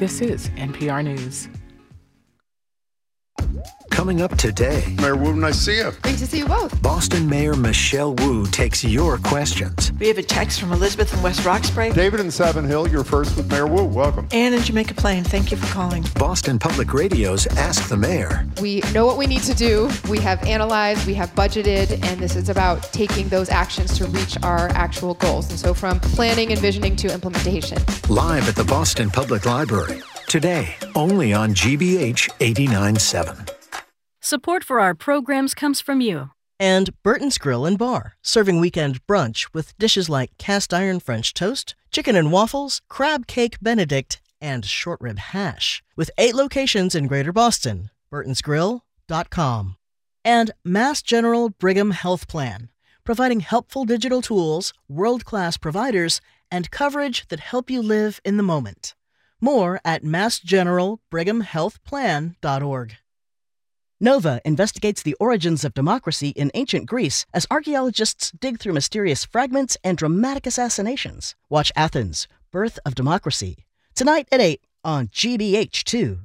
This is NPR News. Coming up today. Mayor Wu, nice to see you. Great to see you both. Boston Mayor Michelle Wu takes your questions. We have a text from Elizabeth in West Roxbury. David in Savin Hill, you're first with Mayor Wu. Welcome. Anne in Jamaica Plain, thank you for calling. Boston Public Radio's Ask the Mayor. We know what we need to do. We have analyzed, we have budgeted, and this is about taking those actions to reach our actual goals. And so from planning and visioning to implementation. Live at the Boston Public Library. Today, only on GBH 89.7. Support for our programs comes from you. And Burton's Grill and Bar, serving weekend brunch with dishes like cast iron French toast, chicken and waffles, crab cake Benedict, and short rib hash. With 8 locations in Greater Boston, burtonsgrill.com. And Mass General Brigham Health Plan, providing helpful digital tools, world-class providers, and coverage that help you live in the moment. More at massgeneralbrighamhealthplan.org. NOVA investigates the origins of democracy in ancient Greece as archaeologists dig through mysterious fragments and dramatic assassinations. Watch Athens, Birth of Democracy, tonight at 8 on GBH2.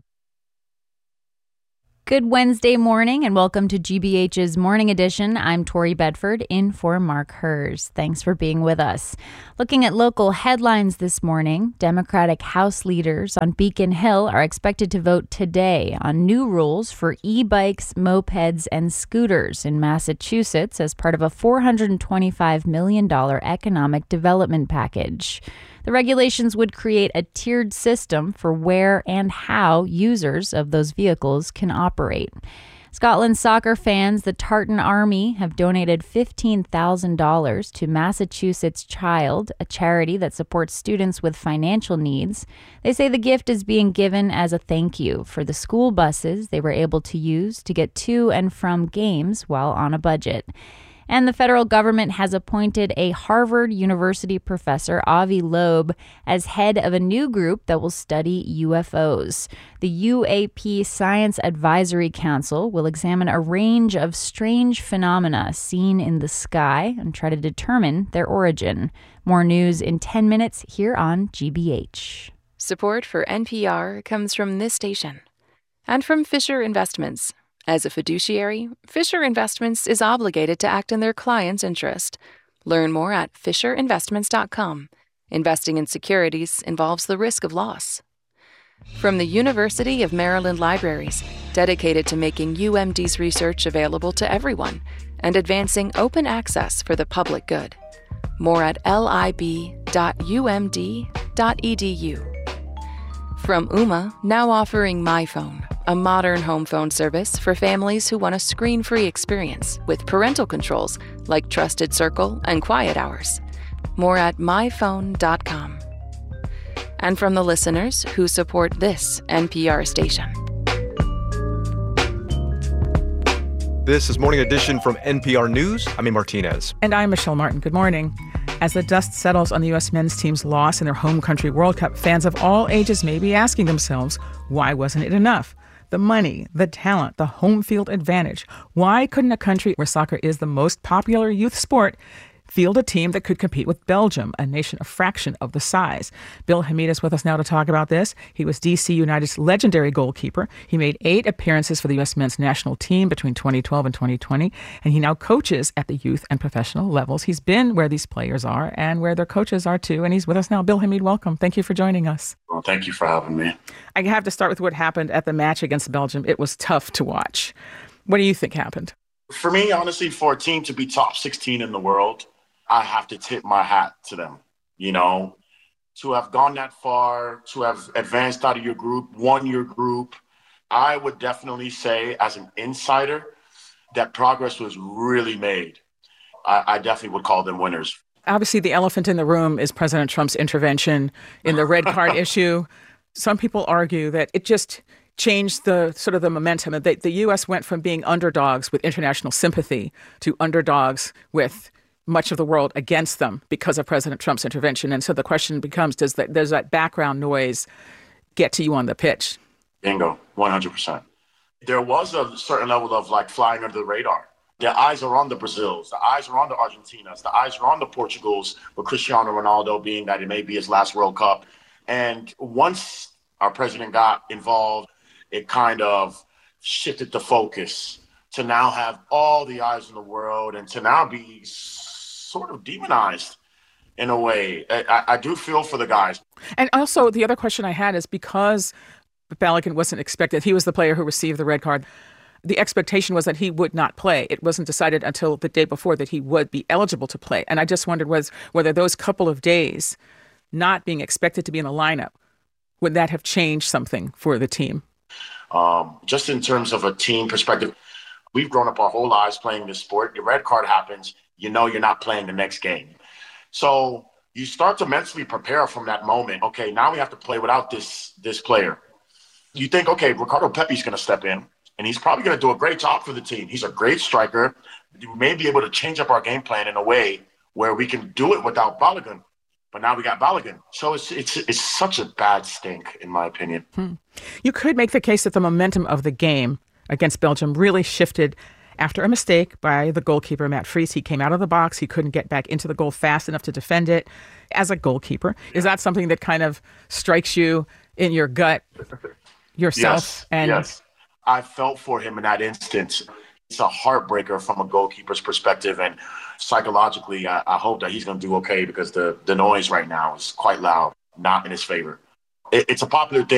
Good Wednesday morning and welcome to GBH's Morning Edition. I'm Tori Bedford in for Mark Hers. Thanks for being with us. Looking at local headlines this morning, Democratic House leaders on Beacon Hill are expected to vote today on new rules for e-bikes, mopeds, and scooters in Massachusetts as part of a $425 million economic development package. The regulations would create a tiered system for where and how users of those vehicles can operate. Scotland soccer fans, the Tartan Army, have donated $15,000 to Massachusetts Child, a charity that supports students with financial needs. They say the gift is being given as a thank you for the school buses they were able to use to get to and from games while on a budget. And the federal government has appointed a Harvard University professor, Avi Loeb, as head of a new group that will study UFOs. The UAP Science Advisory Council will examine a range of strange phenomena seen in the sky and try to determine their origin. More news in 10 minutes here on GBH. Support for NPR comes from this station and from Fisher Investments. As a fiduciary, Fisher Investments is obligated to act in their client's interest. Learn more at fisherinvestments.com. Investing in securities involves the risk of loss. From the University of Maryland Libraries, dedicated to making UMD's research available to everyone and advancing open access for the public good. More at lib.umd.edu. From Ooma, now offering MyPhone, a modern home phone service for families who want a screen-free experience with parental controls like Trusted Circle and Quiet Hours. More at myphone.com. And from the listeners who support this NPR station. This is Morning Edition from NPR News. I'm A. Martinez. And I'm Michelle Martin. Good morning. As the dust settles on the U.S. men's team's loss in their home country World Cup, fans of all ages may be asking themselves, why wasn't it enough? The money, the talent, the home field advantage. Why couldn't a country where soccer is the most popular youth sport field a team that could compete with Belgium, a nation a fraction of the size? Bill Hamid is with us now to talk about this. He was D.C. United's legendary goalkeeper. He made 8 appearances for the U.S. men's national team between 2012 and 2020, and he now coaches at the youth and professional levels. He's been where these players are and where their coaches are too, and he's with us now. Bill Hamid, welcome. Thank you for joining us. Well, thank you for having me. I have to start with what happened at the match against Belgium. It was tough to watch. What do you think happened? For me, honestly, for a team to be top 16 in the world, I have to tip my hat to them, you know, to have gone that far, to have advanced out of your group, won your group. I would definitely say as an insider that progress was really made. I definitely would call them winners. Obviously, the elephant in the room is President Trump's intervention in the red card issue. Some people argue that it just changed the sort of the momentum. The U.S. went from being underdogs with international sympathy to underdogs with much of the world against them because of President Trump's intervention. And so the question becomes, does that background noise get to you on the pitch? Bingo, 100%. There was a certain level of like flying under the radar. The eyes are on the Brazils, the eyes are on the Argentinas, the eyes are on the Portugals, with Cristiano Ronaldo being that it may be his last World Cup. And once our president got involved, it kind of shifted the focus to now have all the eyes in the world and to now be sort of demonized in a way. I do feel for the guys. And also, the other question I had is because Balogun wasn't expected, he was the player who received the red card. The expectation was that he would not play. It wasn't decided until the day before that he would be eligible to play. And I just wondered whether those couple of days not being expected to be in the lineup, would that have changed something for the team? Just in terms of a team perspective, we've grown up our whole lives playing this sport. Your red card happens, you know you're not playing the next game. So you start to mentally prepare from that moment. Okay, now we have to play without this player. You think, okay, Ricardo Pepi's going to step in, and he's probably going to do a great job for the team. He's a great striker. We may be able to change up our game plan in a way where we can do it without Balogun. But now we got Balogun. So it's such a bad stink, in my opinion. You could make the case that the momentum of the game against Belgium really shifted after a mistake by the goalkeeper, Matt Fries. He came out of the box. He couldn't get back into the goal fast enough to defend it as a goalkeeper. Is that something that kind of strikes you in your gut yourself? Yes. I felt for him in that instance. It's a heartbreaker from a goalkeeper's perspective. And psychologically, I hope that he's going to do okay because the noise right now is quite loud, not in his favor. It's a popular thing.